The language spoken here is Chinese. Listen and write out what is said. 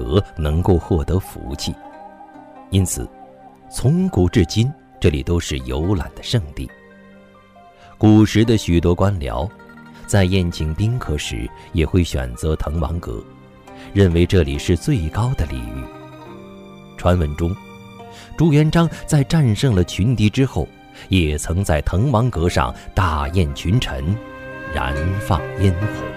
阁能够获得福气。因此，从古至今，这里都是游览的圣地。古时的许多官僚在宴请宾客时，也会选择滕王阁，认为这里是最高的礼遇。传闻中，朱元璋在战胜了群敌之后，也曾在滕王阁上大宴群臣，燃放烟火。